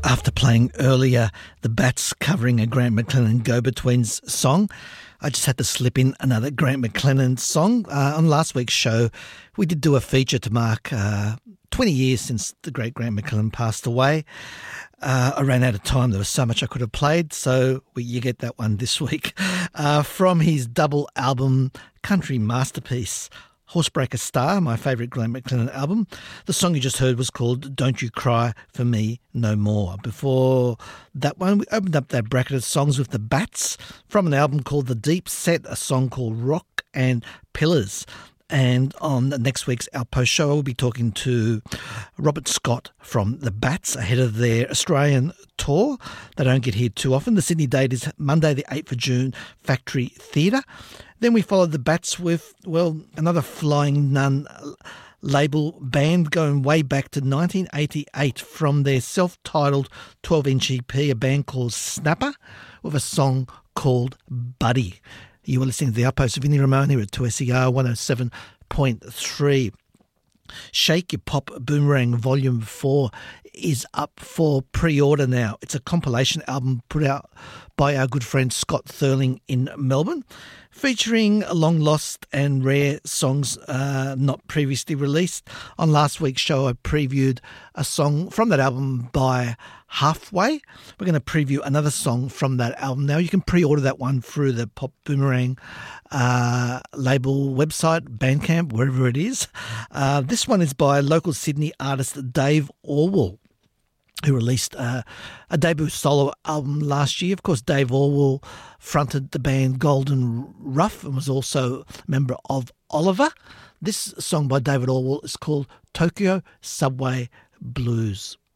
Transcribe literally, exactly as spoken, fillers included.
After playing earlier the Bats covering a Grant McLennan Go-Betweens song, I just had to slip in another Grant McLennan song. Uh, on last week's show, we did do a feature to mark uh, twenty years since the great Grant McLennan passed away. Uh, I ran out of time. There was so much I could have played, so we, you get that one this week. Uh, from his double album, Country Masterpiece, Horsebreaker Star, my favourite Grant McLennan album. The song you just heard was called Don't You Cry For Me No More. Before that one, we opened up that bracket of songs with the Bats from an album called The Deep Set, a song called Rock and Pillars. And on next week's Outpost show, we'll be talking to Robert Scott from the Bats ahead of their Australian tour. They don't get here too often. The Sydney date is Monday the eighth of June, Factory Theatre. Then we followed the Bats with, well, another Flying Nun label band going way back to nineteen eighty-eight from their self-titled twelve-inch E P, a band called Snapper, with a song called Buddy. You were listening to The Outpost of Vinnie Ramone here at two S E R one oh seven point three. Shake Your Pop Boomerang Volume four is up for pre-order now. It's a compilation album put out by our good friend Scott Thurling in Melbourne, featuring long lost and rare songs uh, not previously released. On last week's show, I previewed a song from that album by Halfway. We're going to preview another song from that album now. You can pre-order that one through the Pop Boomerang uh, label website, Bandcamp, wherever it is. Uh, this one is by local Sydney artist Dave Orwell, who released uh, a debut solo album last year. Of course, Dave Orwell fronted the band Golden Ruff and was also a member of Oliver. This song by David Orwell is called Tokyo Subway Blues.